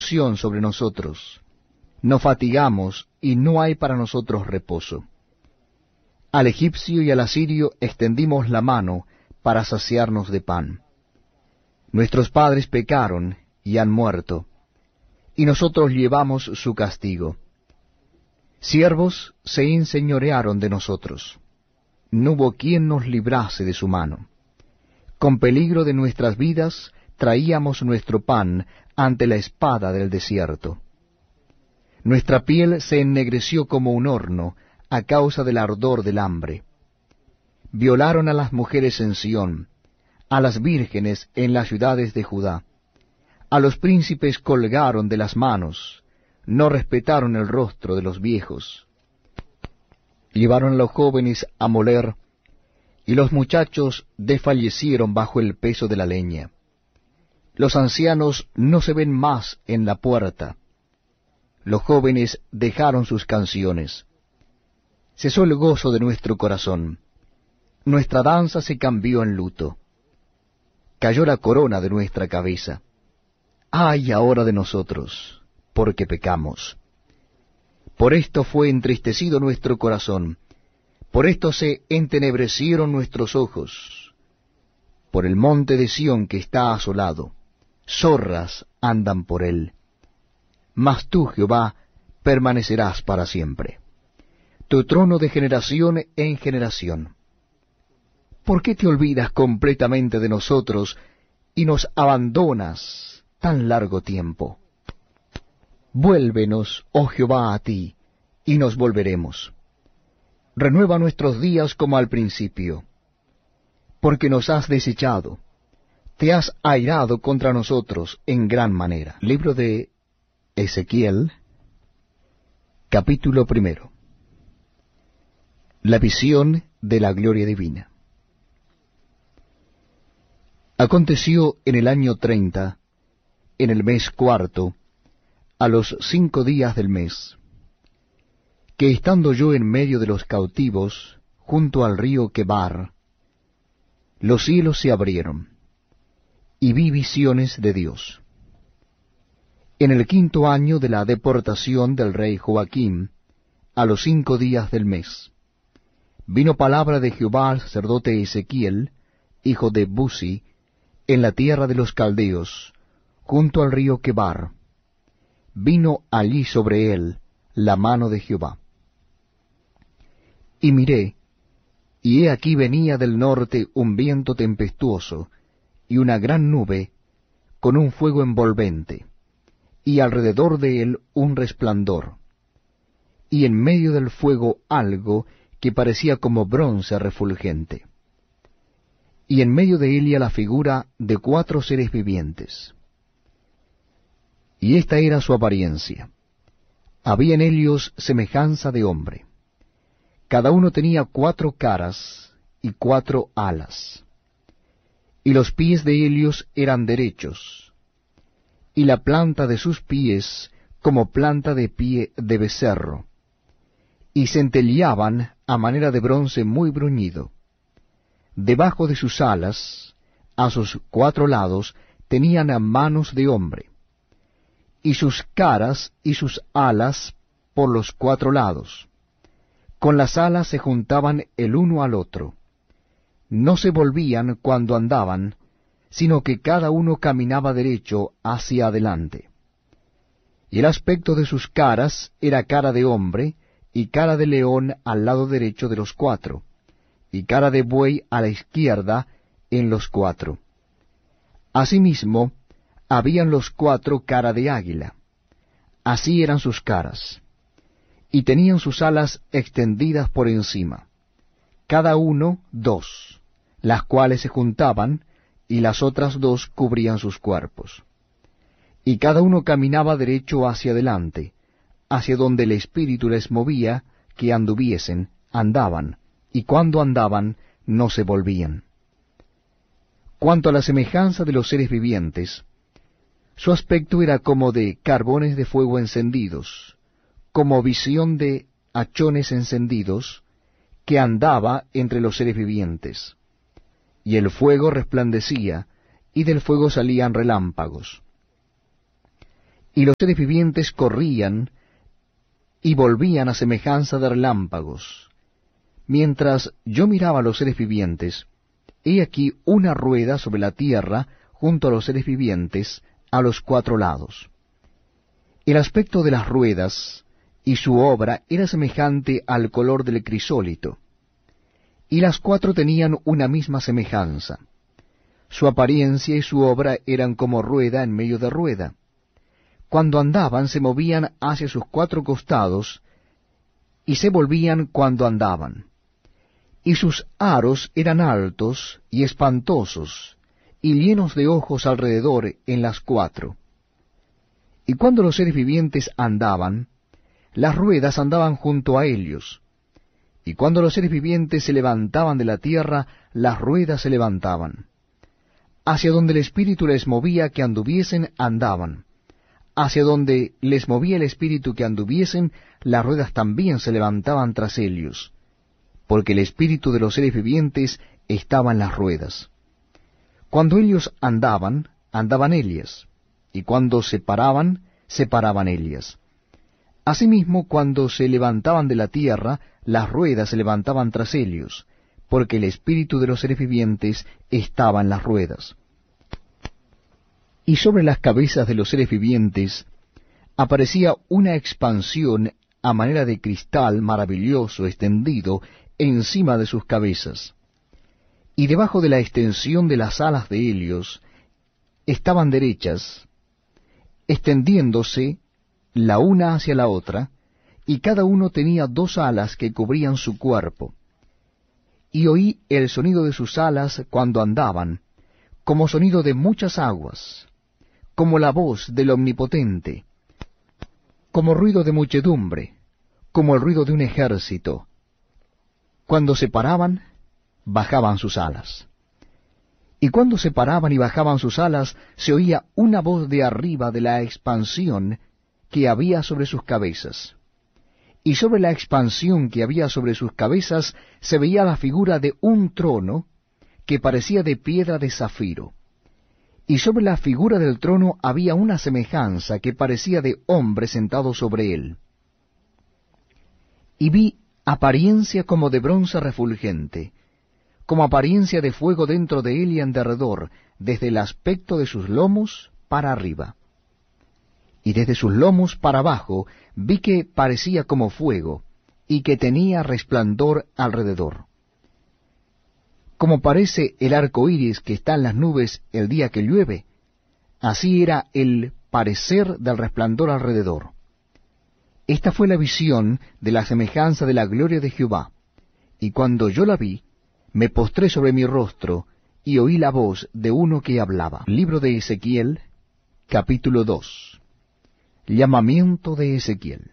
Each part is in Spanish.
destrucción sobre nosotros. Nos fatigamos y no hay para nosotros reposo. Al egipcio y al asirio extendimos la mano para saciarnos de pan. Nuestros padres pecaron y han muerto, y nosotros llevamos su castigo. Siervos se enseñorearon de nosotros. No hubo quien nos librase de su mano. Con peligro de nuestras vidas traíamos nuestro pan ante la espada del desierto. Nuestra piel se ennegreció como un horno a causa del ardor del hambre. Violaron a las mujeres en Sión, a las vírgenes en las ciudades de Judá. A los príncipes colgaron de las manos, no respetaron el rostro de los viejos. Llevaron a los jóvenes a moler, y los muchachos desfallecieron bajo el peso de la leña. Los ancianos no se ven más en la puerta. Los jóvenes dejaron sus canciones. Cesó el gozo de nuestro corazón. Nuestra danza se cambió en luto. Cayó la corona de nuestra cabeza. ¡Ay ahora de nosotros, porque pecamos! Por esto fue entristecido nuestro corazón, por esto se entenebrecieron nuestros ojos. Por el monte de Sión que está asolado, zorras andan por él. Mas tú, Jehová, permanecerás para siempre, tu trono de generación en generación. ¿Por qué te olvidas completamente de nosotros y nos abandonas tan largo tiempo? Vuélvenos, oh Jehová, a ti, y nos volveremos. Renueva nuestros días como al principio, porque nos has desechado, te has airado contra nosotros en gran manera. Libro de Ezequiel, capítulo 1. La visión de la gloria divina. Aconteció en el año 30, en el mes cuarto, a los 5 días del mes, que estando yo en medio de los cautivos, junto al río Quebar, los cielos se abrieron, y vi visiones de Dios. En el 5.º año de la deportación del rey Joaquín, a los 5 días del mes, vino palabra de Jehová al sacerdote Ezequiel, hijo de Buzi, en la tierra de los caldeos, junto al río Quebar. Vino allí sobre él la mano de Jehová. Y miré, y he aquí venía del norte un viento tempestuoso, y una gran nube, con un fuego envolvente, y alrededor de él un resplandor, y en medio del fuego algo que parecía como bronce refulgente, y en medio de ella la figura de 4 seres vivientes. Y esta era su apariencia. Había en ellos semejanza de hombre. Cada uno tenía 4 caras y 4 alas. Y los pies de ellos eran derechos, y la planta de sus pies como planta de pie de becerro, y centelleaban a manera de bronce muy bruñido. Debajo de sus alas, a sus 4 lados, tenían a manos de hombre, y sus caras y sus alas por los 4 lados. Con las alas se juntaban el uno al otro. No se volvían cuando andaban, sino que cada uno caminaba derecho hacia adelante. Y el aspecto de sus caras era cara de hombre, y cara de león al lado derecho de los 4, y cara de buey a la izquierda en los 4. Asimismo, habían los 4 cara de águila. Así eran sus caras. Y tenían sus alas extendidas por encima, cada uno 2, las cuales se juntaban, y las otras 2 cubrían sus cuerpos. Y cada uno caminaba derecho hacia adelante, hacia donde el Espíritu les movía que anduviesen, andaban, y cuando andaban no se volvían. Cuanto a la semejanza de los seres vivientes, su aspecto era como de carbones de fuego encendidos, como visión de hachones encendidos, que andaba entre los seres vivientes. Y el fuego resplandecía, y del fuego salían relámpagos. y los seres vivientes corrían y volvían a semejanza de relámpagos. Mientras yo miraba a los seres vivientes, he aquí una rueda sobre la tierra junto a los seres vivientes a los 4 lados. El aspecto de las ruedas y su obra era semejante al color del crisólito, y las 4 tenían una misma semejanza. Su apariencia y su obra eran como rueda en medio de rueda. Cuando andaban se movían hacia sus 4 costados, y se volvían cuando andaban. Y sus aros eran altos y espantosos, y llenos de ojos alrededor en las 4. Y cuando los seres vivientes andaban, las ruedas andaban junto a ellos. Y cuando los seres vivientes se levantaban de la tierra, las ruedas se levantaban. Hacia donde el Espíritu les movía que anduviesen, andaban. Hacia donde les movía el Espíritu que anduviesen, las ruedas también se levantaban tras ellos, porque el Espíritu de los seres vivientes estaba en las ruedas. Cuando ellos andaban, andaban ellas, y cuando se paraban, se paraban ellas. Asimismo, cuando se levantaban de la tierra, las ruedas se levantaban tras ellos, porque el Espíritu de los seres vivientes estaba en las ruedas. Y sobre las cabezas de los seres vivientes aparecía una expansión a manera de cristal maravilloso extendido encima de sus cabezas. Y debajo de la extensión de las alas de ellos estaban derechas, extendiéndose la una hacia la otra, y cada uno tenía 2 alas que cubrían su cuerpo. Y oí el sonido de sus alas cuando andaban, como sonido de muchas aguas, como la voz del Omnipotente, como ruido de muchedumbre, como el ruido de un ejército. Cuando se paraban, bajaban sus alas. Y cuando se paraban y bajaban sus alas, se oía una voz de arriba de la expansión que había sobre sus cabezas. Y sobre la expansión que había sobre sus cabezas se veía la figura de un trono que parecía de piedra de zafiro. Y sobre la figura del trono había una semejanza que parecía de hombre sentado sobre él. Y vi apariencia como de bronce refulgente, como apariencia de fuego dentro de él y en derredor, desde el aspecto de sus lomos para arriba. Y desde sus lomos para abajo vi que parecía como fuego, y que tenía resplandor alrededor. Como parece el arco iris que está en las nubes el día que llueve, así era el parecer del resplandor alrededor. Esta fue la visión de la semejanza de la gloria de Jehová, y cuando yo la vi, me postré sobre mi rostro, y oí la voz de uno que hablaba. Libro de Ezequiel, capítulo 2. Llamamiento de Ezequiel.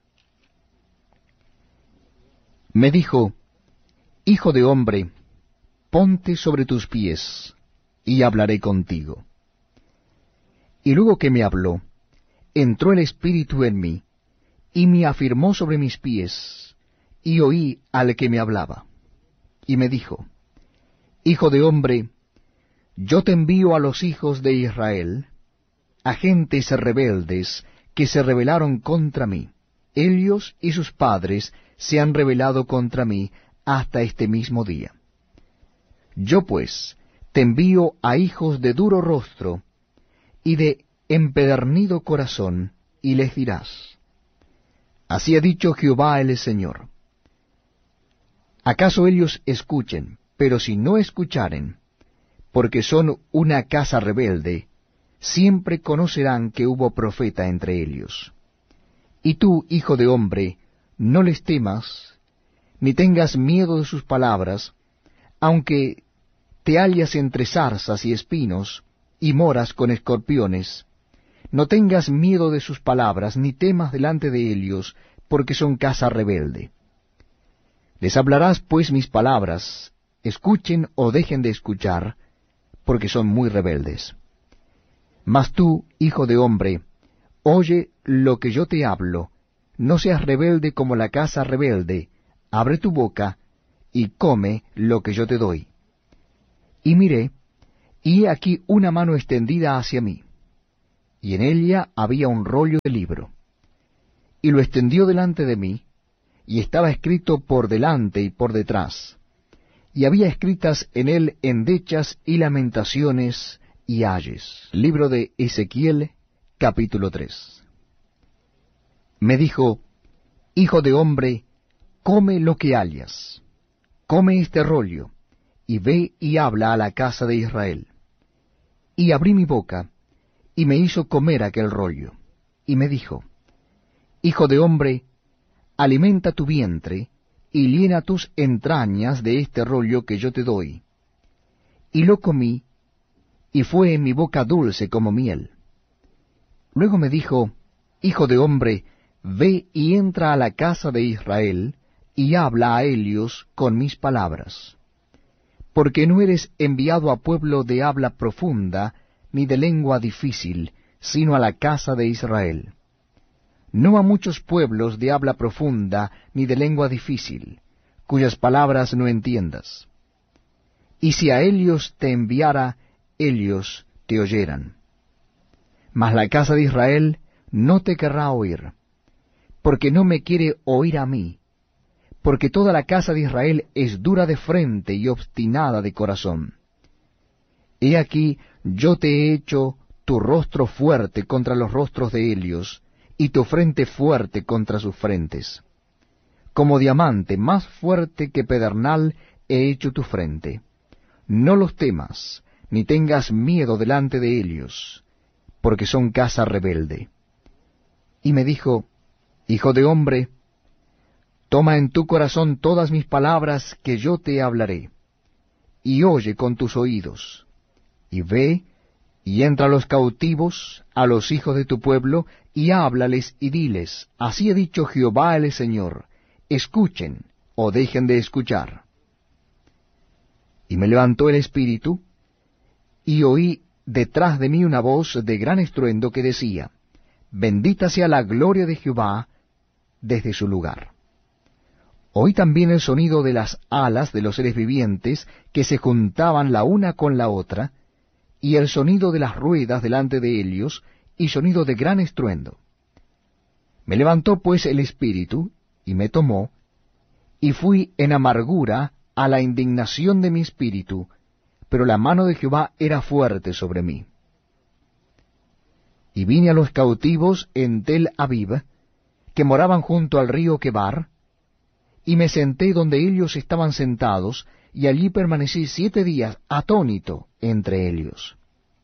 Me dijo, Hijo de hombre, ponte sobre tus pies, y hablaré contigo. Y luego que me habló, entró el Espíritu en mí, y me afirmó sobre mis pies, y oí al que me hablaba. Y me dijo, Hijo de hombre, yo te envío a los hijos de Israel, a gentes rebeldes que se rebelaron contra mí. Ellos y sus padres se han rebelado contra mí hasta este mismo día. Yo pues te envío a hijos de duro rostro y de empedernido corazón, y les dirás, Así ha dicho Jehová el Señor. ¿Acaso ellos escuchen? Pero si no escucharen, porque son una casa rebelde, siempre conocerán que hubo profeta entre ellos. Y tú, hijo de hombre, no les temas, ni tengas miedo de sus palabras, aunque te hallas entre zarzas y espinos, y moras con escorpiones, no tengas miedo de sus palabras, ni temas delante de ellos, porque son casa rebelde. Les hablarás pues mis palabras, escuchen o dejen de escuchar, porque son muy rebeldes. Mas tú, hijo de hombre, oye lo que yo te hablo, no seas rebelde como la casa rebelde, abre tu boca, y come lo que yo te doy. Y miré, y he aquí una mano extendida hacia mí. y en ella había un rollo de libro. Y lo extendió delante de mí, y estaba escrito por delante y por detrás, y había escritas en él endechas y lamentaciones y ayes. Libro de Ezequiel, capítulo 3. Me dijo, Hijo de hombre, come lo que hallas, come este rollo, y ve y habla a la casa de Israel. Y abrí mi boca, y me hizo comer aquel rollo, y me dijo, Hijo de hombre, alimenta tu vientre, y llena tus entrañas de este rollo que yo te doy. Y lo comí, y fue en mi boca dulce como miel. Luego me dijo, Hijo de hombre, ve y entra a la casa de Israel, y habla a ellos con mis palabras. Porque no eres enviado a pueblo de habla profunda, ni de lengua difícil, sino a la casa de Israel. No a muchos pueblos de habla profunda, ni de lengua difícil, cuyas palabras no entiendas. Y si a ellos te enviara, ellos te oyeran. Mas la casa de Israel no te querrá oír, porque no me quiere oír a mí, porque toda la casa de Israel es dura de frente y obstinada de corazón. He aquí, yo te he hecho tu rostro fuerte contra los rostros de ellos, y tu frente fuerte contra sus frentes. Como diamante más fuerte que pedernal he hecho tu frente. No los temas, ni tengas miedo delante de ellos, porque son casa rebelde. Y me dijo, Hijo de hombre, toma en tu corazón todas mis palabras que yo te hablaré, y oye con tus oídos, y ve, y entra a los cautivos, a los hijos de tu pueblo, y háblales y diles, así ha dicho Jehová el Señor, escuchen, o dejen de escuchar. Y me levantó el espíritu, y oí detrás de mí una voz de gran estruendo que decía, bendita sea la gloria de Jehová desde su lugar. Oí también el sonido de las alas de los seres vivientes que se juntaban la una con la otra, y el sonido de las ruedas delante de ellos, y sonido de gran estruendo. Me levantó pues el espíritu, y me tomó, y fui en amargura a la indignación de mi espíritu, pero la mano de Jehová era fuerte sobre mí. Y vine a los cautivos en Tel Aviv, que moraban junto al río Quebar, y me senté donde ellos estaban sentados, y allí permanecí 7 días atónito entre ellos.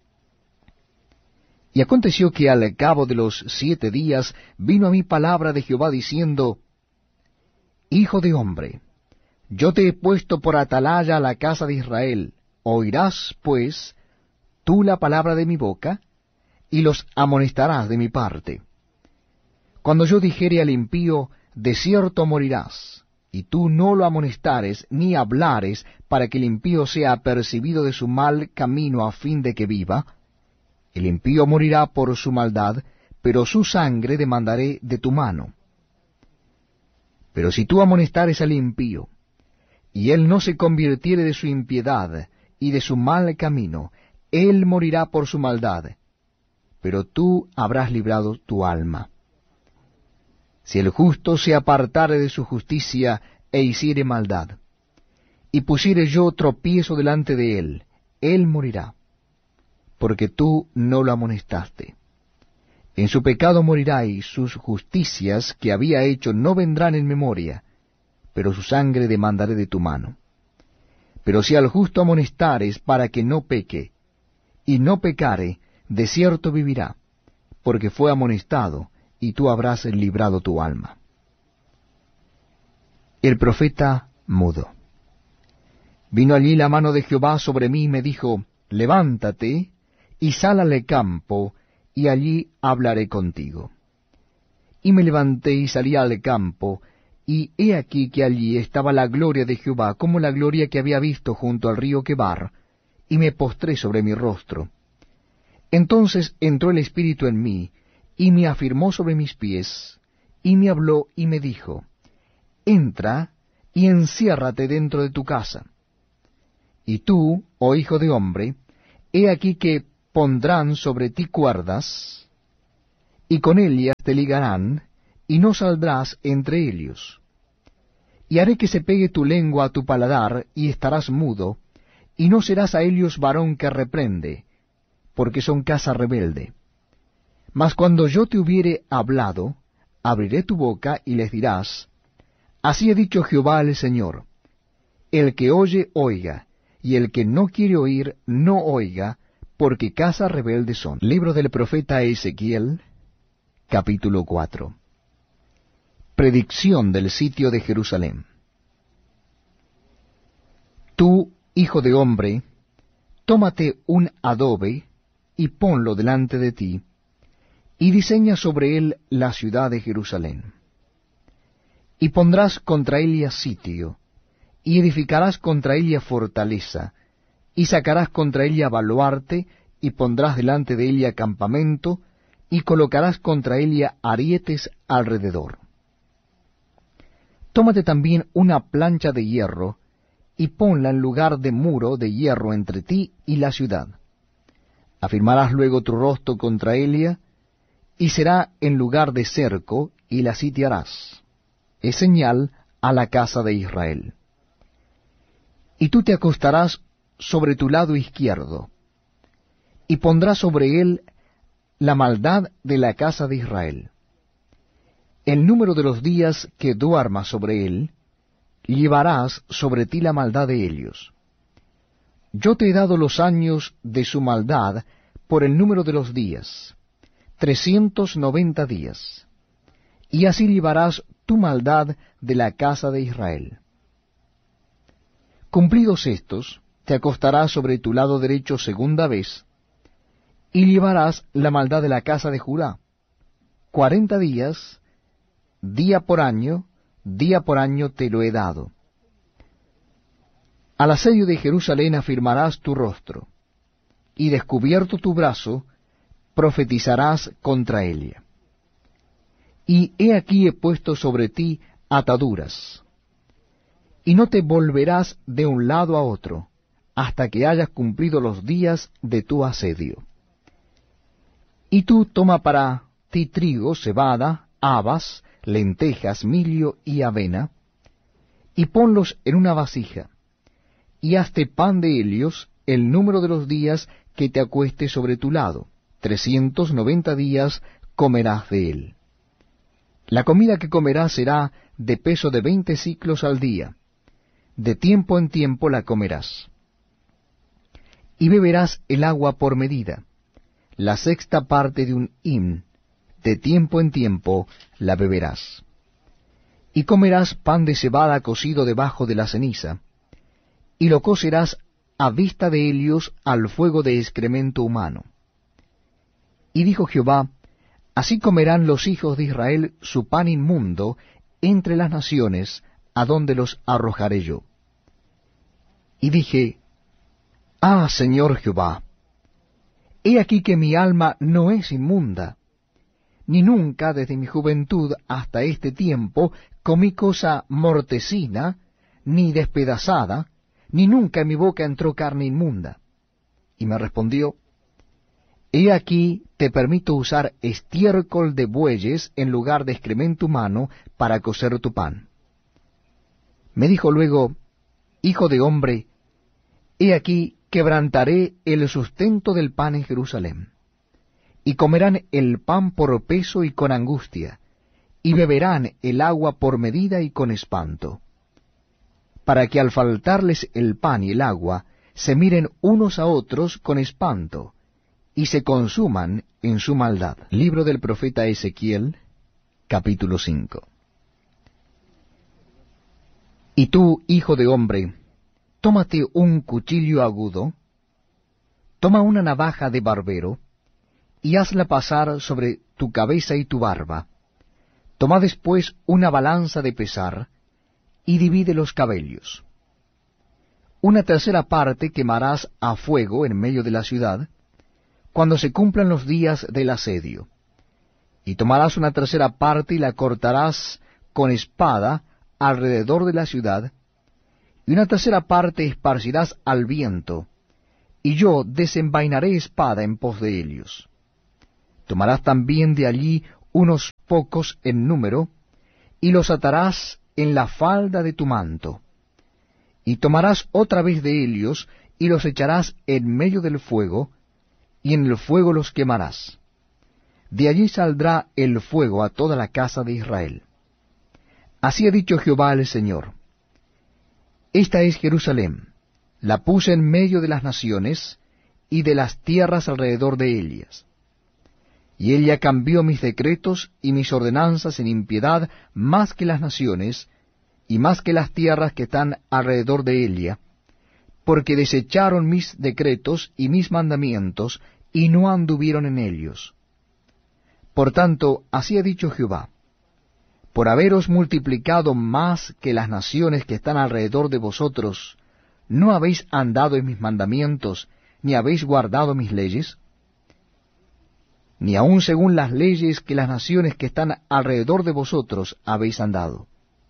Y aconteció que al cabo de los 7 días vino a mí palabra de Jehová diciendo, Hijo de hombre, yo te he puesto por atalaya a la casa de Israel, oirás, pues, tú la palabra de mi boca, y los amonestarás de mi parte. Cuando yo dijere al impío, de cierto morirás, y tú no lo amonestares ni hablares para que el impío sea apercibido de su mal camino a fin de que viva, el impío morirá por su maldad, pero su sangre demandaré de tu mano. Pero si tú amonestares al impío, y él no se convirtiere de su impiedad y de su mal camino, él morirá por su maldad, pero tú habrás librado tu alma. Si el justo se apartare de su justicia e hiciere maldad, y pusiere yo tropiezo delante de él, él morirá, porque tú no lo amonestaste. En su pecado morirá, y sus justicias que había hecho no vendrán en memoria, pero su sangre demandaré de tu mano. Pero si al justo amonestares para que no peque, y no pecare, de cierto vivirá, porque fue amonestado, y tú habrás librado tu alma. El profeta mudo. Vino allí la mano de Jehová sobre mí y me dijo, levántate, y sal al campo, y allí hablaré contigo. Y me levanté y salí al campo, y he aquí que allí estaba la gloria de Jehová, como la gloria que había visto junto al río Quebar, y me postré sobre mi rostro. Entonces entró el Espíritu en mí, y me afirmó sobre mis pies, y me habló y me dijo, entra y enciérrate dentro de tu casa. Y tú, oh hijo de hombre, he aquí que pondrán sobre ti cuerdas, y con ellas te ligarán, y no saldrás entre ellos. Y haré que se pegue tu lengua a tu paladar, y estarás mudo, y no serás a ellos varón que reprende, porque son casa rebelde. Mas cuando yo te hubiere hablado, abriré tu boca, y les dirás, así ha dicho Jehová el Señor, el que oye, oiga, y el que no quiere oír, no oiga, porque casa rebelde son. Libro del profeta Ezequiel, capítulo 4. Predicción del sitio de Jerusalén. Tú, hijo de hombre, tómate un adobe, y ponlo delante de ti, y diseña sobre él la ciudad de Jerusalén. Y pondrás contra ella sitio, y edificarás contra ella fortaleza, y sacarás contra ella baluarte, y pondrás delante de ella campamento, y colocarás contra ella arietes alrededor. Tómate también una plancha de hierro, y ponla en lugar de muro de hierro entre ti y la ciudad. Afirmarás luego tu rostro contra ella, y será en lugar de cerco, y la sitiarás. Es señal a la casa de Israel. Y tú te acostarás sobre tu lado izquierdo, y pondrás sobre él la maldad de la casa de Israel. El número de los días que duermas sobre él, llevarás sobre ti la maldad de ellos. Yo te he dado los años de su maldad por el número de los días, 390 días, y así llevarás tu maldad de la casa de Israel. Cumplidos estos, te acostarás sobre tu lado derecho segunda vez, y llevarás la maldad de la casa de Judá. 40 días, día por año te lo he dado. Al asedio de Jerusalén afirmarás tu rostro, y descubierto tu brazo, profetizarás contra ella. Y he aquí he puesto sobre ti ataduras, y no te volverás de un lado a otro, hasta que hayas cumplido los días de tu asedio. Y tú toma para ti trigo, cebada, habas, lentejas, milio y avena, y ponlos en una vasija, y hazte pan de ellos el número de los días que te acuestes sobre tu lado, 390 días comerás de él. La comida que comerás será de peso de 20 siclos al día, de tiempo en tiempo la comerás. Y beberás el agua por medida, la sexta parte de un hin, de tiempo en tiempo la beberás. Y comerás pan de cebada cocido debajo de la ceniza, y lo cocerás a vista de ellos al fuego de excremento humano. Y dijo Jehová, así comerán los hijos de Israel su pan inmundo entre las naciones, a donde los arrojaré yo. Y dije, ah, Señor Jehová, he aquí que mi alma no es inmunda, ni nunca desde mi juventud hasta este tiempo comí cosa mortecina, ni despedazada, ni nunca en mi boca entró carne inmunda. Y me respondió, he aquí te permito usar estiércol de bueyes en lugar de excremento humano para cocer tu pan. Me dijo luego, hijo de hombre, he aquí quebrantaré el sustento del pan en Jerusalén, y comerán el pan por peso y con angustia, y beberán el agua por medida y con espanto, para que al faltarles el pan y el agua, se miren unos a otros con espanto, y se consuman en su maldad. Libro del profeta Ezequiel, capítulo 5. Y tú, hijo de hombre, tómate un cuchillo agudo, toma una navaja de barbero, y hazla pasar sobre tu cabeza y tu barba. Toma después una balanza de pesar, y divide los cabellos. Una tercera parte quemarás a fuego en medio de la ciudad, cuando se cumplan los días del asedio. Y tomarás una tercera parte y la cortarás con espada alrededor de la ciudad, y una tercera parte esparcirás al viento, y yo desenvainaré espada en pos de ellos. Tomarás también de allí unos pocos en número, y los atarás en la falda de tu manto. Y tomarás otra vez de ellos, y los echarás en medio del fuego, y en el fuego los quemarás. De allí saldrá el fuego a toda la casa de Israel. Así ha dicho Jehová el Señor. Esta es Jerusalén, la puse en medio de las naciones, y de las tierras alrededor de ellas. Y ella cambió mis decretos y mis ordenanzas en impiedad más que las naciones, y más que las tierras que están alrededor de ella, porque desecharon mis decretos y mis mandamientos, y no anduvieron en ellos. Por tanto, así ha dicho Jehová, por haberos multiplicado más que las naciones que están alrededor de vosotros, ¿no habéis andado en mis mandamientos, ni habéis guardado mis leyes? Ni aun según las leyes que las naciones que están alrededor de vosotros habéis andado.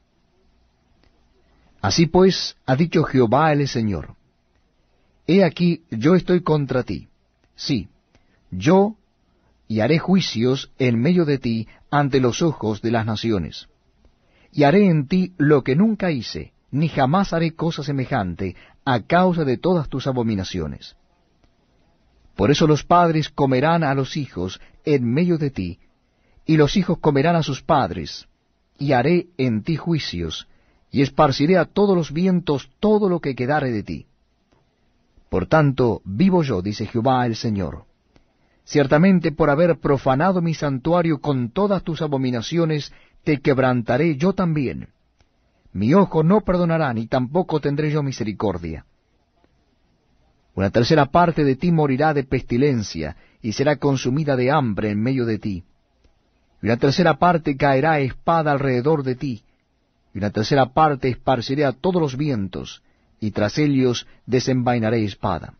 Así pues, ha dicho Jehová el Señor, he aquí yo estoy contra ti, sí, yo, y haré juicios en medio de ti ante los ojos de las naciones. Y haré en ti lo que nunca hice, ni jamás haré cosa semejante, a causa de todas tus abominaciones. Por eso los padres comerán a los hijos en medio de ti, y los hijos comerán a sus padres, y haré en ti juicios, y esparciré a todos los vientos todo lo que quedare de ti. Por tanto, vivo yo, dice Jehová el Señor, ciertamente por haber profanado mi santuario con todas tus abominaciones, te quebrantaré yo también. Mi ojo no perdonará, ni tampoco tendré yo misericordia. Una tercera parte de ti morirá de pestilencia, y será consumida de hambre en medio de ti. Y una tercera parte caerá a espada alrededor de ti, y una tercera parte esparciré a todos los vientos, y tras ellos desenvainaré espada.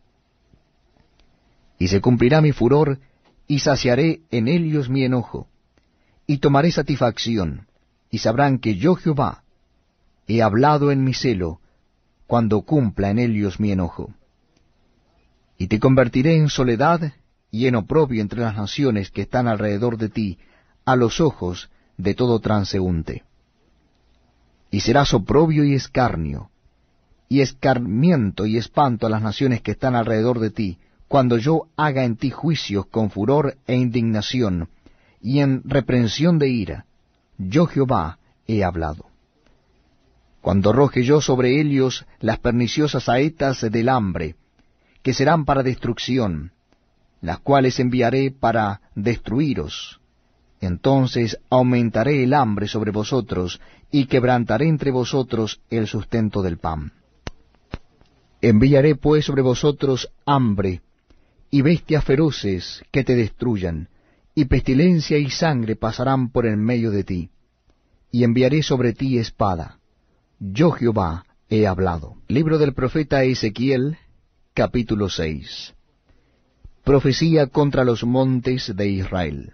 Y se cumplirá mi furor, y saciaré en ellos mi enojo, y tomaré satisfacción, y sabrán que yo Jehová he hablado en mi celo, cuando cumpla en ellos mi enojo. Y te convertiré en soledad y en oprobio entre las naciones que están alrededor de ti, a los ojos de todo transeúnte. Y serás oprobio y escarnio, y escarmiento y espanto a las naciones que están alrededor de ti, cuando yo haga en ti juicios con furor e indignación, y en reprensión de ira. Yo Jehová he hablado. Cuando arroje yo sobre ellos las perniciosas saetas del hambre, que serán para destrucción, las cuales enviaré para destruiros, entonces aumentaré el hambre sobre vosotros, y quebrantaré entre vosotros el sustento del pan. Enviaré pues sobre vosotros hambre, y bestias feroces que te destruyan, y pestilencia y sangre pasarán por en medio de ti, y enviaré sobre ti espada. Yo Jehová he hablado. Libro del profeta Ezequiel, capítulo 6. Profecía contra los montes de Israel.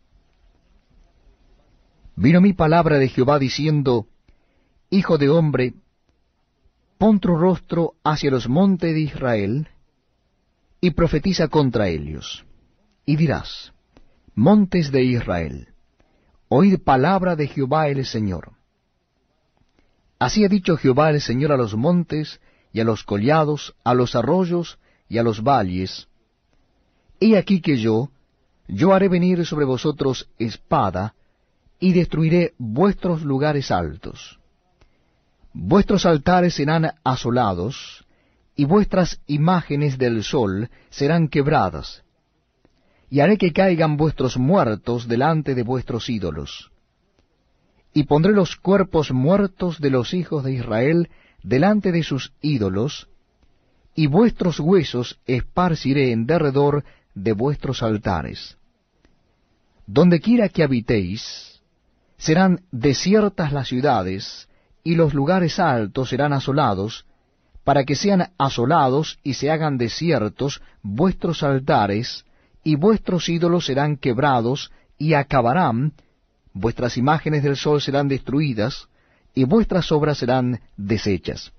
Vino mi palabra de Jehová diciendo, Hijo de hombre, pon tu rostro hacia los montes de Israel, y profetiza contra ellos. Y dirás, montes de Israel, oíd palabra de Jehová el Señor. Así ha dicho Jehová el Señor a los montes, y a los collados, a los arroyos, y a los valles. He aquí que yo haré venir sobre vosotros espada, y destruiré vuestros lugares altos. Vuestros altares serán asolados, y vuestras imágenes del sol serán quebradas, y haré que caigan vuestros muertos delante de vuestros ídolos. Y pondré los cuerpos muertos de los hijos de Israel delante de sus ídolos, y vuestros huesos esparciré en derredor de vuestros altares. Donde quiera que habitéis, serán desiertas las ciudades, y los lugares altos serán asolados, para que sean asolados y se hagan desiertos vuestros altares, y vuestros ídolos serán quebrados y acabarán, vuestras imágenes del sol serán destruidas, y vuestras obras serán deshechas.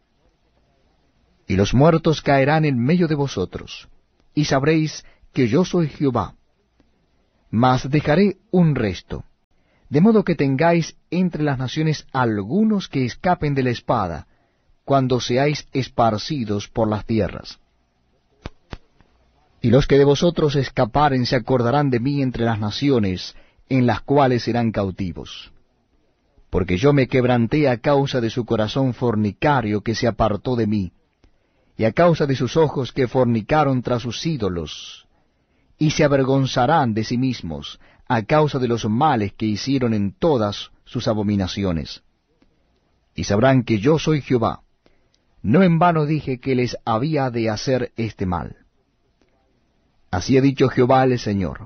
Y los muertos caerán en medio de vosotros, y sabréis que yo soy Jehová. Mas dejaré un resto, de modo que tengáis entre las naciones algunos que escapen de la espada, cuando seáis esparcidos por las tierras. Y los que de vosotros escaparen se acordarán de mí entre las naciones, en las cuales serán cautivos. Porque yo me quebranté a causa de su corazón fornicario que se apartó de mí, y a causa de sus ojos que fornicaron tras sus ídolos, y se avergonzarán de sí mismos, a causa de los males que hicieron en todas sus abominaciones. Y sabrán que yo soy Jehová. No en vano dije que les había de hacer este mal. Así ha dicho Jehová el Señor.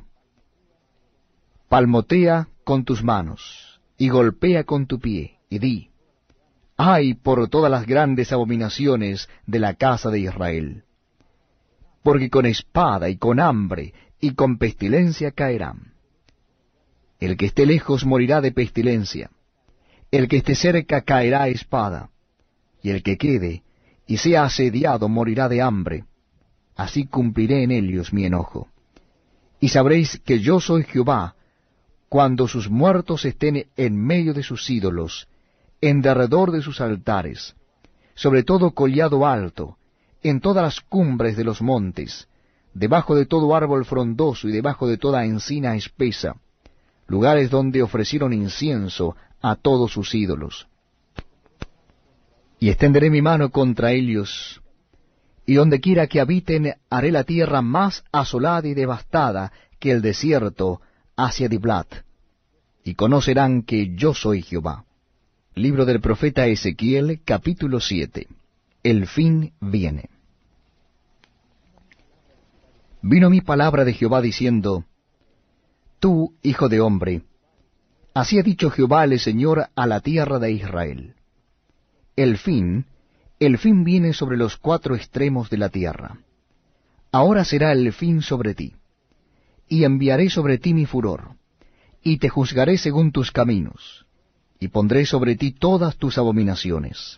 Palmotea con tus manos, y golpea con tu pie, y di, ¡ay por todas las grandes abominaciones de la casa de Israel! Porque con espada y con hambre y con pestilencia caerán. El que esté lejos morirá de pestilencia, el que esté cerca caerá a espada, y el que quede y sea asediado morirá de hambre. Así cumpliré en ellos mi enojo. Y sabréis que yo soy Jehová, cuando sus muertos estén en medio de sus ídolos, en derredor de sus altares, sobre todo collado alto, en todas las cumbres de los montes, debajo de todo árbol frondoso y debajo de toda encina espesa, lugares donde ofrecieron incienso a todos sus ídolos. Y extenderé mi mano contra ellos, y donde quiera que habiten haré la tierra más asolada y devastada que el desierto hacia Diblat, y conocerán que yo soy Jehová. Libro del profeta Ezequiel, capítulo 7. El fin viene. Vino mi palabra de Jehová diciendo, Tú, hijo de hombre, así ha dicho Jehová el Señor a la tierra de Israel. El fin viene sobre los cuatro extremos de la tierra. Ahora será el fin sobre ti, y enviaré sobre ti mi furor, y te juzgaré según tus caminos, y pondré sobre ti todas tus abominaciones.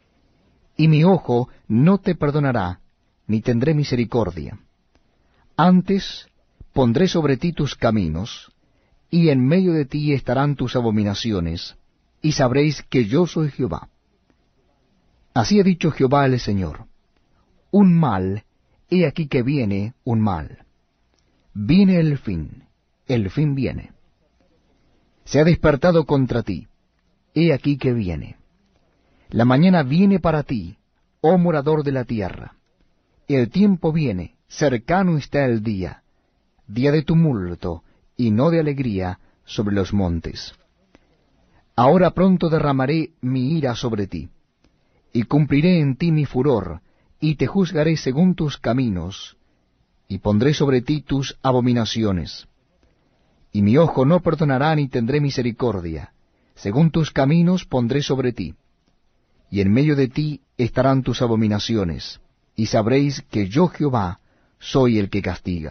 Y mi ojo no te perdonará, ni tendré misericordia. Antes pondré sobre ti tus caminos, y en medio de ti estarán tus abominaciones, y sabréis que yo soy Jehová. Así ha dicho Jehová el Señor. Un mal, he aquí que viene un mal. Viene el fin viene. Se ha despertado contra ti, he aquí que viene. La mañana viene para ti, oh morador de la tierra. El tiempo viene, cercano está el día de tumulto y no de alegría sobre los montes. Ahora pronto derramaré mi ira sobre ti, y cumpliré en ti mi furor, y te juzgaré según tus caminos, y pondré sobre ti tus abominaciones. Y mi ojo no perdonará ni tendré misericordia, según tus caminos pondré sobre ti, y en medio de ti estarán tus abominaciones, y sabréis que yo Jehová soy el que castiga.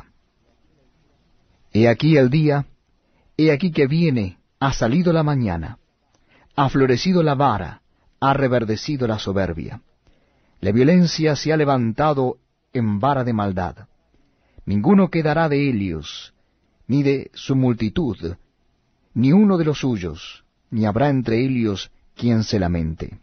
He aquí el día, he aquí que viene, ha salido la mañana, ha florecido la vara, ha reverdecido la soberbia. La violencia se ha levantado en vara de maldad. Ninguno quedará de ellos, ni de su multitud, ni uno de los suyos, ni habrá entre ellos quien se lamente.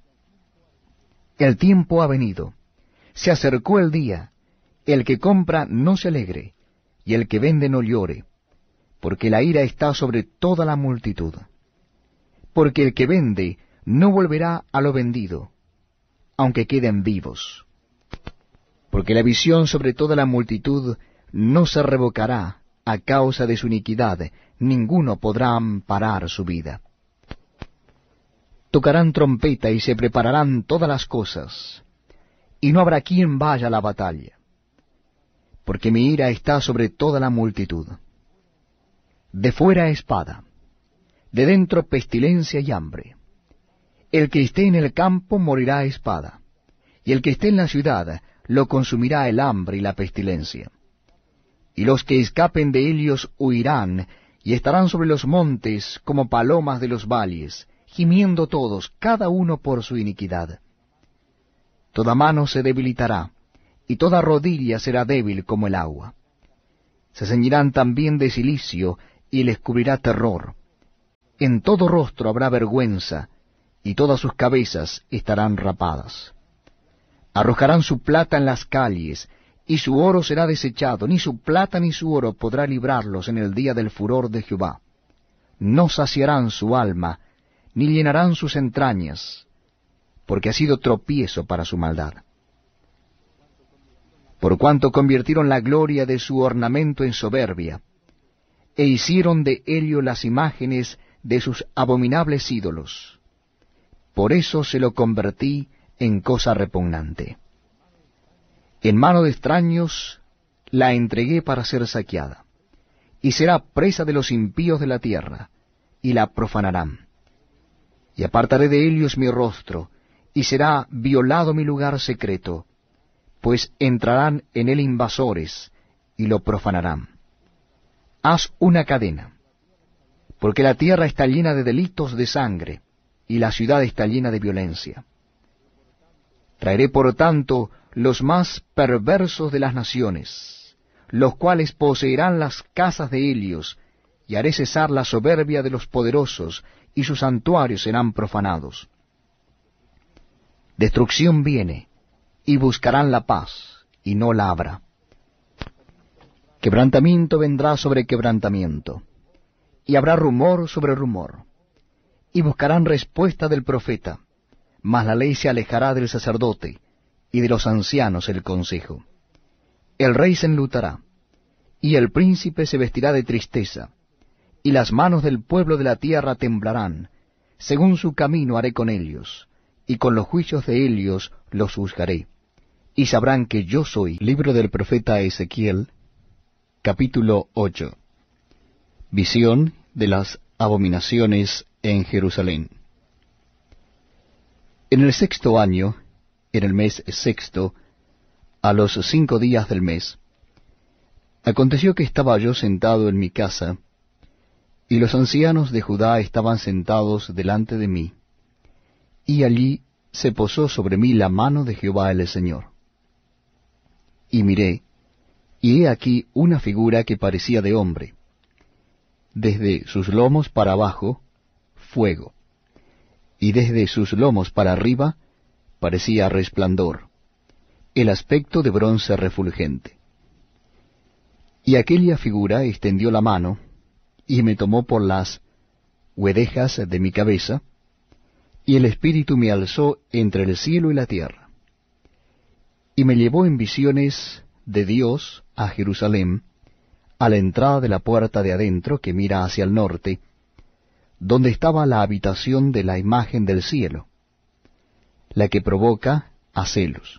El tiempo ha venido, se acercó el día, el que compra no se alegre, y el que vende no llore, porque la ira está sobre toda la multitud. Porque el que vende no volverá a lo vendido, aunque queden vivos. Porque la visión sobre toda la multitud no se revocará a causa de su iniquidad, ninguno podrá amparar su vida. Tocarán trompeta y se prepararán todas las cosas, y no habrá quien vaya a la batalla, porque mi ira está sobre toda la multitud. De fuera espada, de dentro pestilencia y hambre. El que esté en el campo morirá a espada, y el que esté en la ciudad lo consumirá el hambre y la pestilencia. Y los que escapen de ellos huirán, y estarán sobre los montes como palomas de los valles, gimiendo todos, cada uno por su iniquidad. Toda mano se debilitará, y toda rodilla será débil como el agua. Se ceñirán también de cilicio, y les cubrirá terror. En todo rostro habrá vergüenza, y todas sus cabezas estarán rapadas. Arrojarán su plata en las calles, y su oro será desechado, ni su plata ni su oro podrá librarlos en el día del furor de Jehová. No saciarán su alma, ni llenarán sus entrañas, porque ha sido tropiezo para su maldad. Por cuanto convirtieron la gloria de su ornamento en soberbia, e hicieron de ello las imágenes de sus abominables ídolos. Por eso se lo convertí en cosa repugnante. En mano de extraños la entregué para ser saqueada, y será presa de los impíos de la tierra, y la profanarán. Y apartaré de ellos mi rostro, y será violado mi lugar secreto, pues entrarán en él invasores, y lo profanarán. Haz una cadena, porque la tierra está llena de delitos de sangre, y la ciudad está llena de violencia. Traeré por tanto los más perversos de las naciones, los cuales poseerán las casas de Helios, y haré cesar la soberbia de los poderosos, y sus santuarios serán profanados. Destrucción viene, y buscarán la paz, y no la habrá. Quebrantamiento vendrá sobre quebrantamiento, y habrá rumor sobre rumor, y buscarán respuesta del profeta, mas la ley se alejará del sacerdote, y de los ancianos el consejo. El rey se enlutará, y el príncipe se vestirá de tristeza, y las manos del pueblo de la tierra temblarán. Según su camino haré con ellos, y con los juicios de ellos los juzgaré, y sabrán que yo soy. Libro del profeta Ezequiel, capítulo 8. Visión de las abominaciones en Jerusalén. En el 6º año, en el mes 6º, a los 5 días del mes, aconteció que estaba yo sentado en mi casa, y los ancianos de Judá estaban sentados delante de mí, y allí se posó sobre mí la mano de Jehová el Señor. Y miré, y he aquí una figura que parecía de hombre, desde sus lomos para abajo, fuego, y desde sus lomos para arriba parecía resplandor, el aspecto de bronce refulgente. Y aquella figura extendió la mano, y me tomó por las huedejas de mi cabeza, y el Espíritu me alzó entre el cielo y la tierra, y me llevó en visiones de Dios a Jerusalén, a la entrada de la puerta de adentro que mira hacia el norte, donde estaba la habitación de la imagen del cielo, la que provoca a celos.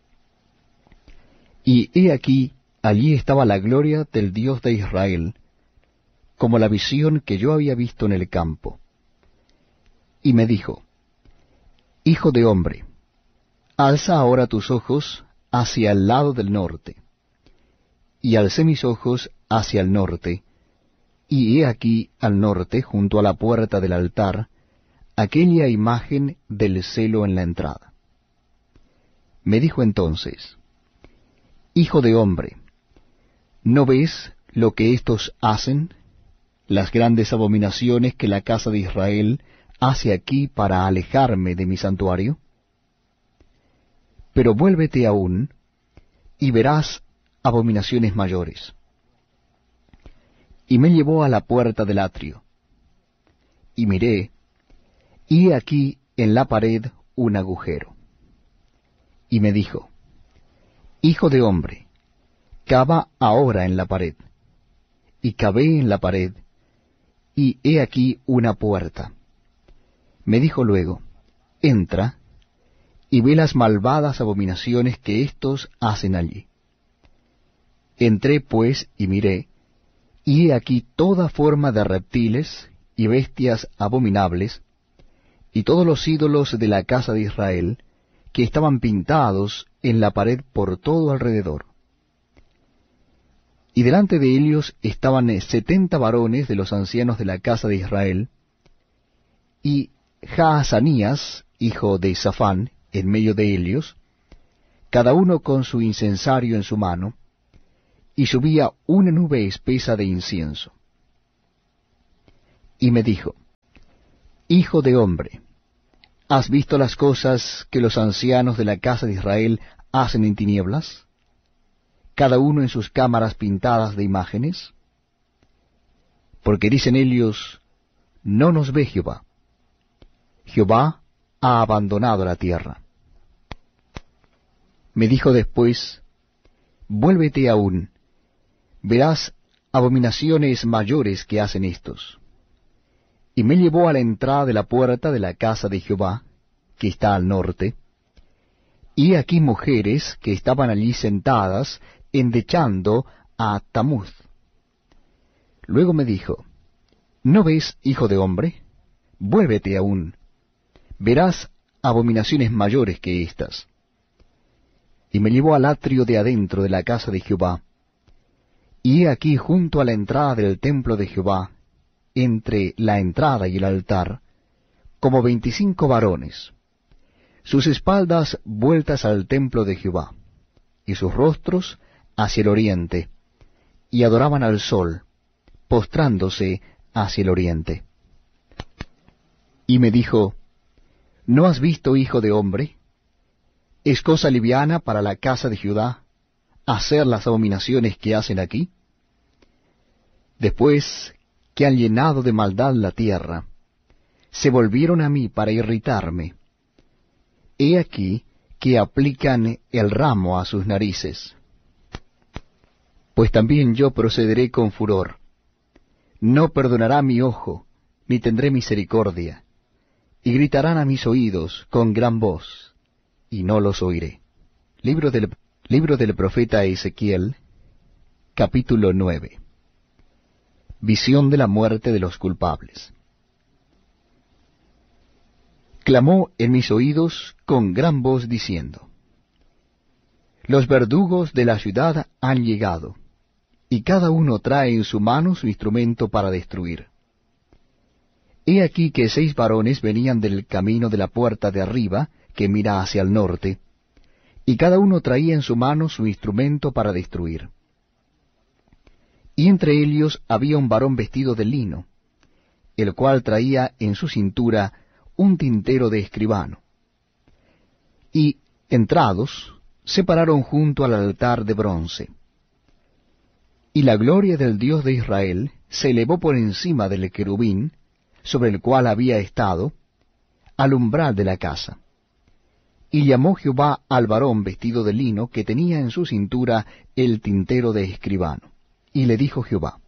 Y he aquí, allí estaba la gloria del Dios de Israel, como la visión que yo había visto en el campo. Y me dijo, Hijo de hombre, alza ahora tus ojos hacia el lado del norte. Y alcé mis ojos hacia el norte, y he aquí al norte, junto a la puerta del altar, aquella imagen del celo en la entrada. Me dijo entonces, Hijo de hombre, ¿no ves lo que éstos hacen, las grandes abominaciones que la casa de Israel hace aquí para alejarme de mi santuario? Pero vuélvete aún, y verás abominaciones mayores. Y me llevó a la puerta del atrio, y miré, y he aquí en la pared un agujero. Y me dijo, Hijo de hombre, cava ahora en la pared. Y cavé en la pared, y he aquí una puerta. Me dijo luego, Entra, y ve las malvadas abominaciones que éstos hacen allí. Entré pues y miré, y he aquí toda forma de reptiles y bestias abominables, y todos los ídolos de la casa de Israel, que estaban pintados en la pared por todo alrededor. Y delante de ellos estaban 70 varones de los ancianos de la casa de Israel, y Jaazanías, hijo de Safán, en medio de ellos, cada uno con su incensario en su mano, y subía una nube espesa de incienso. Y me dijo, Hijo de hombre, ¿has visto las cosas que los ancianos de la casa de Israel hacen en tinieblas? Cada uno en sus cámaras pintadas de imágenes. Porque dicen ellos, no nos ve Jehová. Jehová ha abandonado la tierra. Me dijo después, vuélvete aún, verás abominaciones mayores que hacen estos. Y me llevó a la entrada de la puerta de la casa de Jehová, que está al norte, y aquí mujeres que estaban allí sentadas, endechando a Tamuz. Luego me dijo, ¿no ves, hijo de hombre? Vuélvete aún, verás abominaciones mayores que estas. Y me llevó al atrio de adentro de la casa de Jehová, y he aquí junto a la entrada del templo de Jehová, entre la entrada y el altar, como 25 varones, sus espaldas vueltas al templo de Jehová, y sus rostros hacia el oriente, y adoraban al sol, postrándose hacia el oriente. Y me dijo, ¿no has visto, hijo de hombre? ¿Es cosa liviana para la casa de Judá hacer las abominaciones que hacen aquí? Después que han llenado de maldad la tierra, se volvieron a mí para irritarme. He aquí que aplican el ramo a sus narices. Pues también yo procederé con furor. No perdonará mi ojo, ni tendré misericordia. Y gritarán a mis oídos con gran voz, y no los oiré. Libro del profeta Ezequiel, capítulo 9. Visión de la muerte de los culpables. Clamó en mis oídos con gran voz diciendo, los verdugos de la ciudad han llegado, y cada uno trae en su mano su instrumento para destruir. He aquí que 6 varones venían del camino de la puerta de arriba, que mira hacia el norte, y cada uno traía en su mano su instrumento para destruir. Y entre ellos había un varón vestido de lino, el cual traía en su cintura un tintero de escribano. Y, entrados, se pararon junto al altar de bronce. Y la gloria del Dios de Israel se elevó por encima del querubín, sobre el cual había estado, al umbral de la casa. Y llamó Jehová al varón vestido de lino que tenía en su cintura el tintero de escribano. Y le dijo Jehová,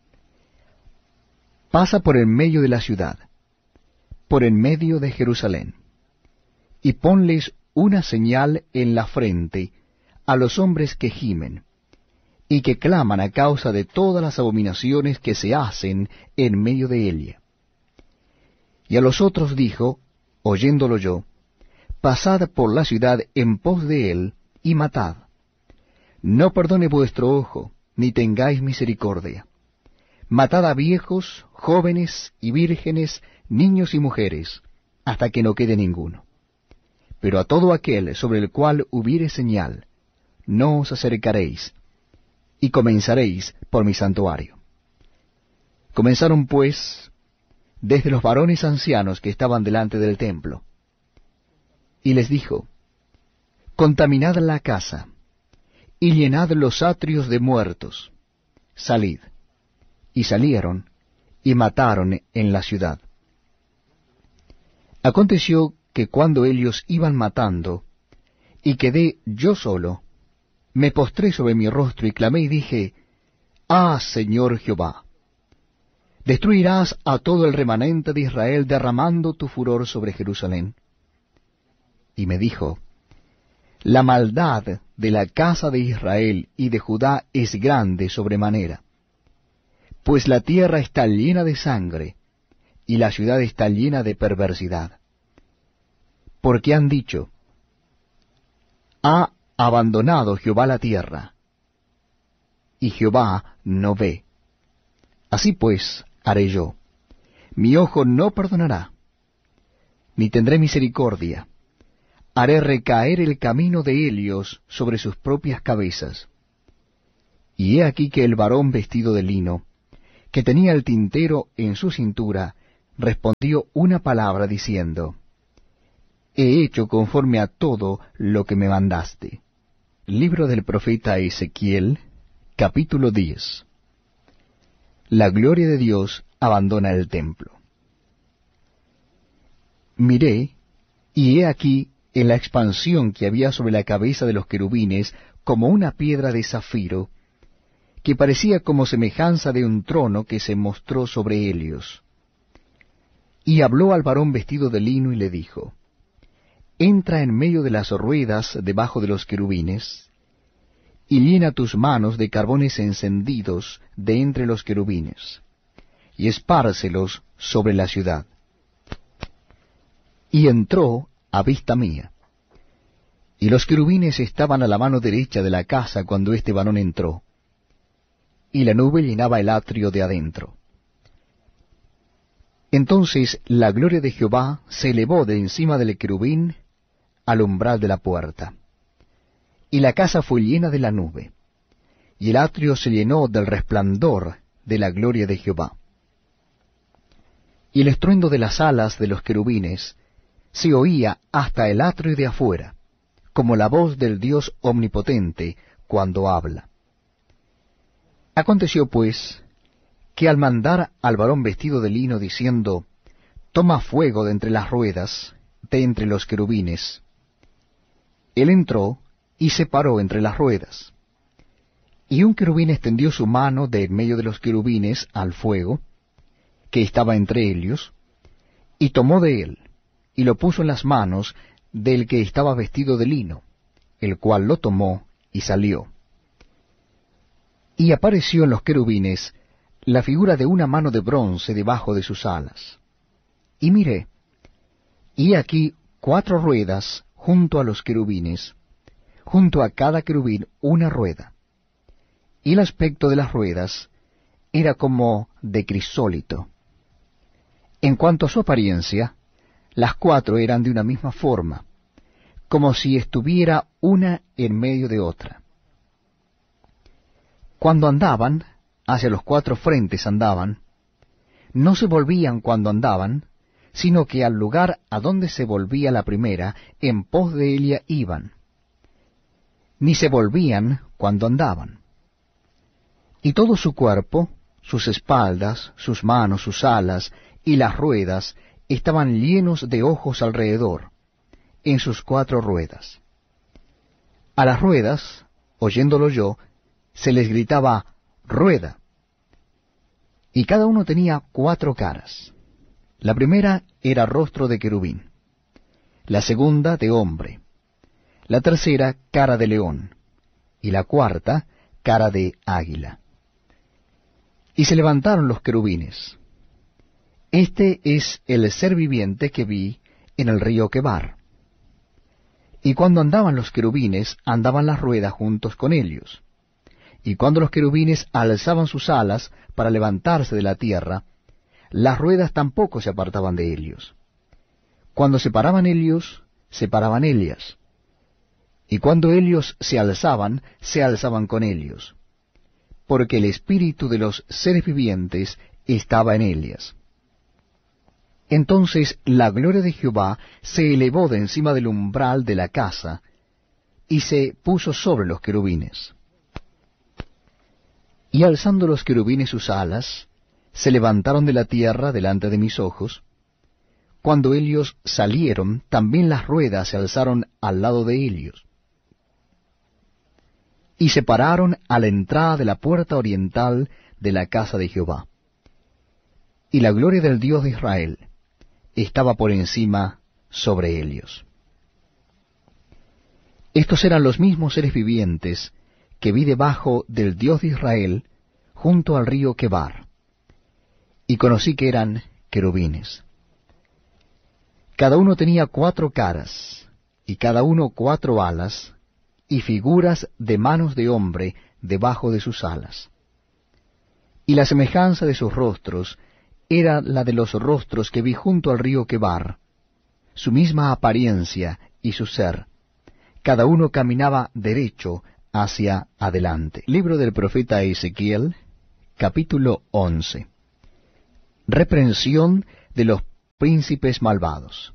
pasa por en medio de la ciudad, por en medio de Jerusalén, y ponles una señal en la frente a los hombres que gimen, y que claman a causa de todas las abominaciones que se hacen en medio de ella. Y a los otros dijo, oyéndolo yo, pasad por la ciudad en pos de él, y matad. No perdone vuestro ojo, ni tengáis misericordia. Matad a viejos, jóvenes y vírgenes, niños y mujeres, hasta que no quede ninguno. Pero a todo aquel sobre el cual hubiere señal, no os acercaréis, y comenzaréis por mi santuario. Comenzaron pues desde los varones ancianos que estaban delante del templo. Y les dijo, contaminad la casa, y llenad los atrios de muertos. Salid. Y salieron, y mataron en la ciudad. Aconteció que cuando ellos iban matando, y quedé yo solo, me postré sobre mi rostro y clamé y dije, Ah, Señor Jehová, ¿destruirás a todo el remanente de Israel derramando tu furor sobre Jerusalén? Y me dijo, la maldad de la casa de Israel y de Judá es grande sobremanera, pues la tierra está llena de sangre, y la ciudad está llena de perversidad. Porque han dicho, ha abandonado Jehová la tierra, y Jehová no ve. Así pues haré yo, mi ojo no perdonará, ni tendré misericordia. Haré recaer el camino de ellos sobre sus propias cabezas. Y he aquí que el varón vestido de lino, que tenía el tintero en su cintura, respondió una palabra diciendo, he hecho conforme a todo lo que me mandaste. Libro del profeta Ezequiel, capítulo 10. La gloria de Dios abandona el templo. Miré, y he aquí en la expansión que había sobre la cabeza de los querubines como una piedra de zafiro, que parecía como semejanza de un trono que se mostró sobre ellos. Y habló al varón vestido de lino y le dijo, entra en medio de las ruedas debajo de los querubines, y llena tus manos de carbones encendidos de entre los querubines, y espárcelos sobre la ciudad. Y entró a vista mía, y los querubines estaban a la mano derecha de la casa cuando este varón entró, y la nube llenaba el atrio de adentro. Entonces la gloria de Jehová se elevó de encima del querubín al umbral de la puerta, y la casa fue llena de la nube, y el atrio se llenó del resplandor de la gloria de Jehová. Y el estruendo de las alas de los querubines se oía hasta el atrio de afuera, como la voz del Dios omnipotente cuando habla. Aconteció pues, que al mandar al varón vestido de lino diciendo, toma fuego de entre las ruedas, de entre los querubines, él entró y se paró entre las ruedas. Y un querubín extendió su mano de en medio de los querubines al fuego, que estaba entre ellos, y tomó de él, y lo puso en las manos del que estaba vestido de lino, el cual lo tomó y salió. Y apareció en los querubines la figura de una mano de bronce debajo de sus alas. Y miré, y aquí 4 ruedas junto a los querubines, junto a cada querubín una rueda. Y el aspecto de las ruedas era como de crisólito. En cuanto a su apariencia, las 4 eran de una misma forma, como si estuviera una en medio de otra. Cuando andaban, hacia los 4 frentes andaban, no se volvían cuando andaban, sino que al lugar a donde se volvía la primera, en pos de ella iban, ni se volvían cuando andaban. Y todo su cuerpo, sus espaldas, sus manos, sus alas y las ruedas estaban llenos de ojos alrededor, en sus 4 ruedas. A las ruedas, oyéndolo yo, se les gritaba, rueda. Y cada uno tenía 4 caras. La primera era rostro de querubín, la segunda de hombre, la tercera cara de león, y la cuarta cara de águila. Y se levantaron los querubines. Este es el ser viviente que vi en el río Quebar. Y cuando andaban los querubines, andaban las ruedas juntos con ellos. Y cuando los querubines alzaban sus alas para levantarse de la tierra, las ruedas tampoco se apartaban de ellos. Cuando se paraban ellos, se paraban ellas. Y cuando ellos se alzaban con ellos, porque el espíritu de los seres vivientes estaba en ellas. Entonces la gloria de Jehová se elevó de encima del umbral de la casa, y se puso sobre los querubines. Y alzando los querubines sus alas, se levantaron de la tierra delante de mis ojos. Cuando ellos salieron, también las ruedas se alzaron al lado de ellos. Y se pararon a la entrada de la puerta oriental de la casa de Jehová. Y la gloria del Dios de Israel estaba por encima sobre ellos. Estos eran los mismos seres vivientes que vi debajo del Dios de Israel junto al río Quebar, y conocí que eran querubines. Cada uno tenía 4 caras, y cada uno 4 alas, y figuras de manos de hombre debajo de sus alas. Y la semejanza de sus rostros era la de los rostros que vi junto al río Quebar, su misma apariencia y su ser. Cada uno caminaba derecho hacia adelante. Libro del profeta Ezequiel, Capítulo 11. Reprensión de los príncipes malvados.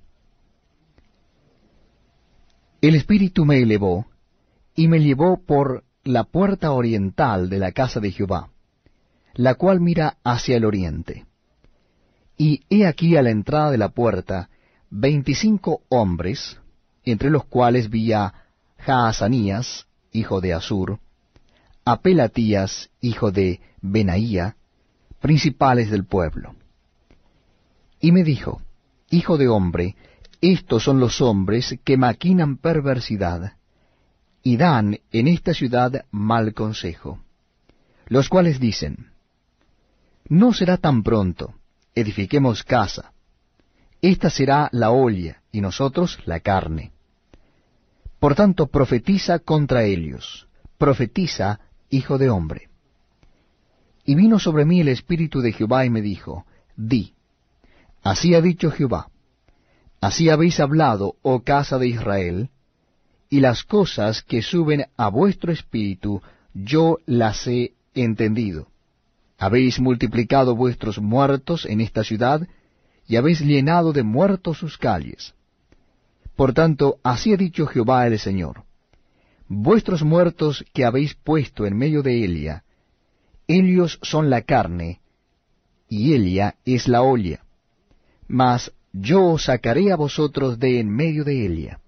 El Espíritu me elevó, y me llevó por la puerta oriental de la casa de Jehová, la cual mira hacia el oriente. Y he aquí a la entrada de la puerta 25 hombres, entre los cuales vi a Jaazanías, hijo de Asur, a Pelatías, hijo de Benaía, principales del pueblo. Y me dijo, Hijo de hombre, estos son los hombres que maquinan perversidad, y dan en esta ciudad mal consejo, los cuales dicen, no será tan pronto, edifiquemos casa, esta será la olla, y nosotros la carne. Por tanto, profetiza contra ellos, profetiza, hijo de hombre. Y vino sobre mí el Espíritu de Jehová, y me dijo, di, así ha dicho Jehová, así habéis hablado, oh casa de Israel, y las cosas que suben a vuestro espíritu, yo las he entendido. Habéis multiplicado vuestros muertos en esta ciudad, y habéis llenado de muertos sus calles. Por tanto, así ha dicho Jehová el Señor, vuestros muertos que habéis puesto en medio de Elia, ellos son la carne, y Elia es la olla. Mas yo os sacaré a vosotros de en medio de Elia.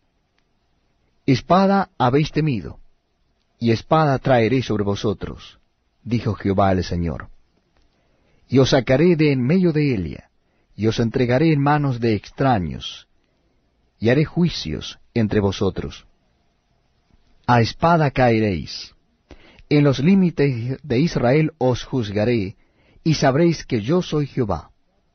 Espada habéis temido, y espada traeré sobre vosotros, dijo Jehová el Señor. Y os sacaré de en medio de Elia, y os entregaré en manos de extraños, y haré juicios entre vosotros. A espada caeréis. En los límites de Israel os juzgaré, y sabréis que yo soy Jehová.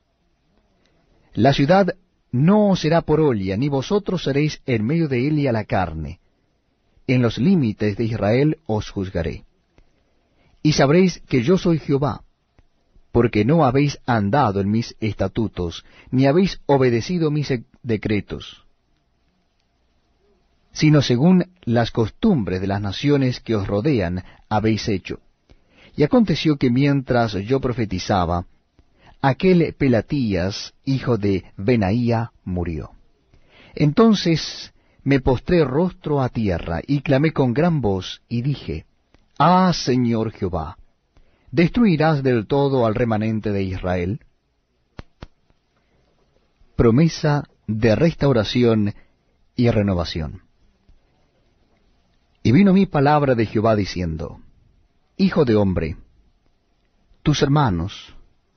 La ciudad no os será por olla, ni vosotros seréis en medio de Elia la carne. En los límites de Israel os juzgaré. Y sabréis que yo soy Jehová, porque no habéis andado en mis estatutos, ni habéis obedecido mis decretos, sino según las costumbres de las naciones que os rodean habéis hecho. Y aconteció que mientras yo profetizaba, aquel Pelatías, hijo de Benaía, murió. Entonces me postré rostro a tierra, y clamé con gran voz, y dije, Ah, Señor Jehová, ¿destruirás del todo al remanente de Israel? Promesa de restauración y renovación. Y vino mi palabra de Jehová diciendo, Hijo de hombre, tus hermanos,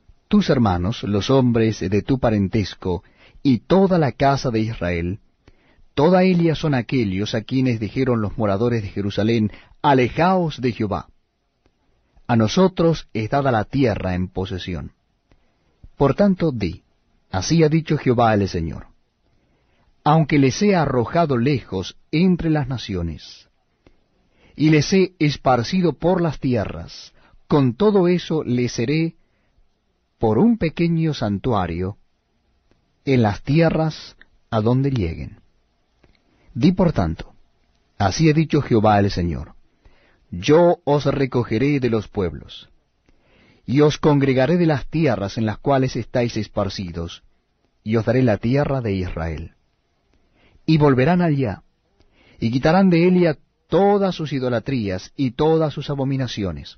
los hombres de tu parentesco, y toda la casa de Israel, toda Elia son aquellos a quienes dijeron los moradores de Jerusalén, Alejaos de Jehová. A nosotros es dada la tierra en posesión. Por tanto, di, así ha dicho Jehová el Señor, aunque les he arrojado lejos entre las naciones, y les he esparcido por las tierras, con todo eso les seré por un pequeño santuario en las tierras a donde lleguen. Di por tanto, así ha dicho Jehová el Señor, yo os recogeré de los pueblos, y os congregaré de las tierras en las cuales estáis esparcidos, y os daré la tierra de Israel. Y volverán allá, y quitarán de Elia todas sus idolatrías y todas sus abominaciones.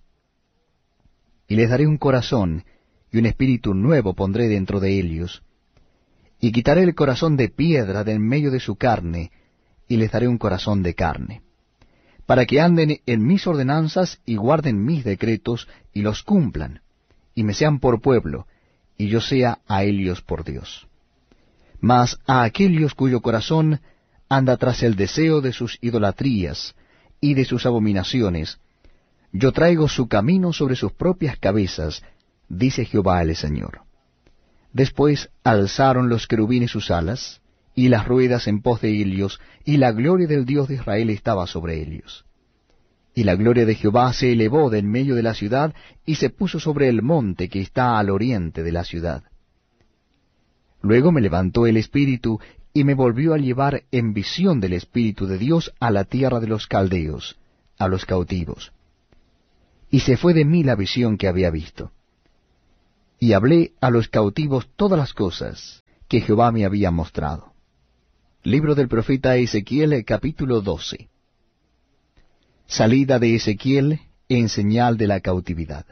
Y les daré un corazón, y un espíritu nuevo pondré dentro de ellos, y quitaré el corazón de piedra de en medio de su carne, y les daré un corazón de carne, para que anden en mis ordenanzas y guarden mis decretos y los cumplan, y me sean por pueblo, y yo sea a ellos por Dios. Mas a aquellos cuyo corazón anda tras el deseo de sus idolatrías y de sus abominaciones, yo traigo su camino sobre sus propias cabezas, dice Jehová el Señor. Después alzaron los querubines sus alas, y las ruedas en pos de ellos, y la gloria del Dios de Israel estaba sobre ellos. Y la gloria de Jehová se elevó de en medio de la ciudad, y se puso sobre el monte que está al oriente de la ciudad. Luego me levantó el Espíritu, y me volvió a llevar en visión del Espíritu de Dios a la tierra de los caldeos, a los cautivos. y se fue de mí la visión que había visto. Y hablé a los cautivos todas las cosas que Jehová me había mostrado. Libro del profeta Ezequiel, capítulo 12. Salida de Ezequiel en señal de la cautividad.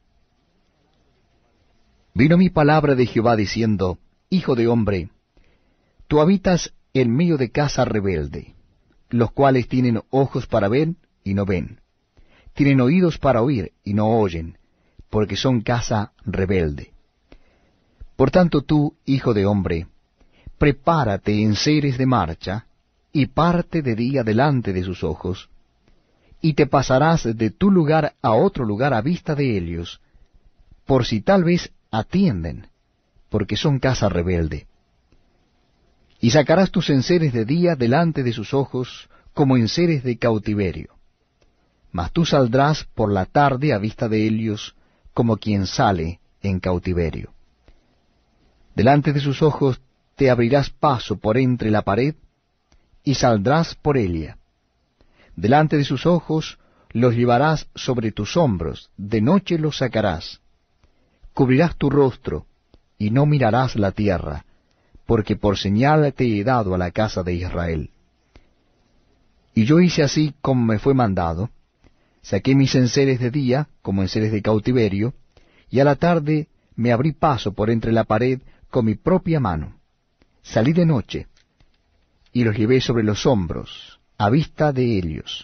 Vino mi palabra de Jehová diciendo: Hijo de hombre, tú habitas en medio de casa rebelde, los cuales tienen ojos para ver y no ven, tienen oídos para oír y no oyen, porque son casa rebelde. Por tanto tú, hijo de hombre, prepárate en seres de marcha, y parte de día delante de sus ojos, y te pasarás de tu lugar a otro lugar a vista de ellos, por si tal vez atienden, porque son casa rebelde. Y sacarás tus enseres de día delante de sus ojos, como enseres de cautiverio. Mas tú saldrás por la tarde a vista de ellos, como quien sale en cautiverio. Delante de sus ojos te abrirás paso por entre la pared, y saldrás por ella. Delante de sus ojos los llevarás sobre tus hombros, de noche los sacarás. Cubrirás tu rostro, y no mirarás la tierra, porque por señal te he dado a la casa de Israel. Y yo hice así como me fue mandado, saqué mis enseres de día, como enseres de cautiverio, y a la tarde me abrí paso por entre la pared con mi propia mano. Salí de noche, y los llevé sobre los hombros, a vista de ellos.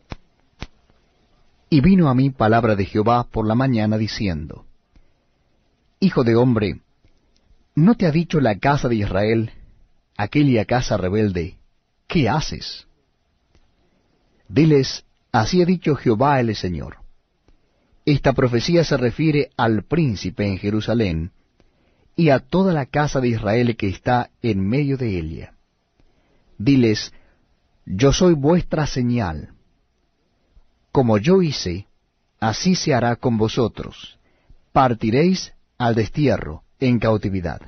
Y vino a mí palabra de Jehová por la mañana, diciendo: Hijo de hombre, ¿no te ha dicho la casa de Israel, aquella casa rebelde, qué haces? Diles: así ha dicho Jehová el Señor. Esta profecía se refiere al príncipe en Jerusalén, y a toda la casa de Israel que está en medio de ella. Diles: yo soy vuestra señal. Como yo hice, así se hará con vosotros. Partiréis al destierro, en cautividad.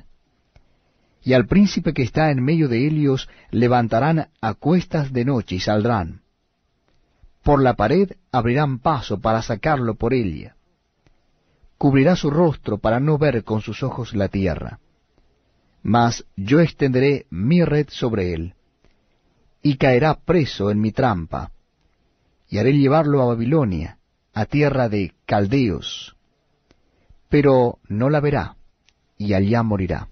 Y al príncipe que está en medio de ellos levantarán a cuestas de noche y saldrán. Por la pared abrirán paso para sacarlo por ella. Cubrirá su rostro para no ver con sus ojos la tierra. Mas yo extenderé mi red sobre él, y caerá preso en mi trampa, y haré llevarlo a Babilonia, a tierra de caldeos. Pero no la verá, y allá morirá.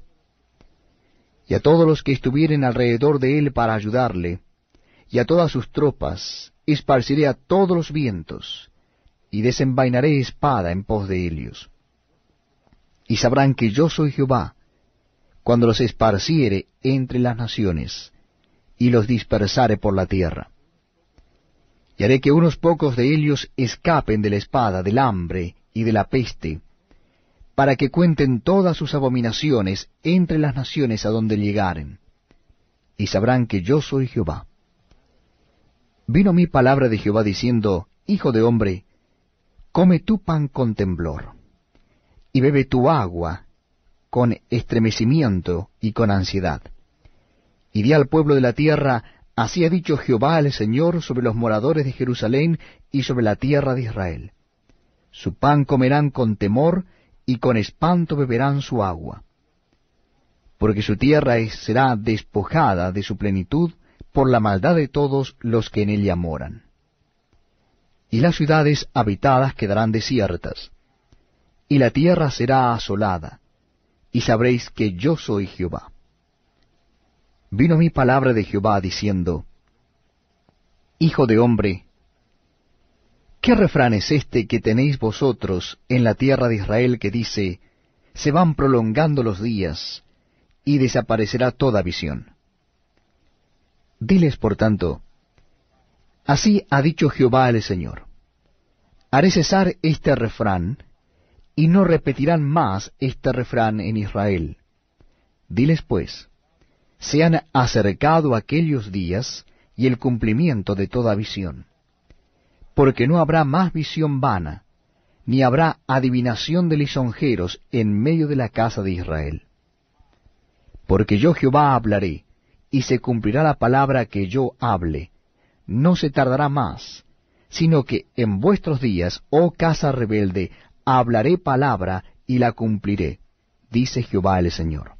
Y a todos los que estuvieren alrededor de él para ayudarle, y a todas sus tropas, esparciré a todos los vientos, y desenvainaré espada en pos de ellos. Y sabrán que yo soy Jehová, cuando los esparciere entre las naciones, y los dispersare por la tierra. Y haré que unos pocos de ellos escapen de la espada, del hambre y de la peste, para que cuenten todas sus abominaciones entre las naciones a donde llegaren, y sabrán que yo soy Jehová. Vino mi palabra de Jehová diciendo: Hijo de hombre, come tu pan con temblor, y bebe tu agua con estremecimiento y con ansiedad. Y di al pueblo de la tierra: así ha dicho Jehová el Señor sobre los moradores de Jerusalén y sobre la tierra de Israel. Su pan comerán con temor, y con espanto beberán su agua. Porque su tierra será despojada de su plenitud por la maldad de todos los que en ella moran. Y las ciudades habitadas quedarán desiertas, y la tierra será asolada, y sabréis que yo soy Jehová. Vino mi palabra de Jehová diciendo: Hijo de hombre, ¿qué refrán es este que tenéis vosotros en la tierra de Israel que dice: se van prolongando los días, y desaparecerá toda visión? Diles, por tanto: así ha dicho Jehová el Señor. Haré cesar este refrán, y no repetirán más este refrán en Israel. Diles pues: se han acercado aquellos días y el cumplimiento de toda visión. Porque no habrá más visión vana, ni habrá adivinación de lisonjeros en medio de la casa de Israel. Porque yo Jehová hablaré, y se cumplirá la palabra que yo hable, no se tardará más, sino que en vuestros días, oh casa rebelde, hablaré palabra y la cumpliré, dice Jehová el Señor.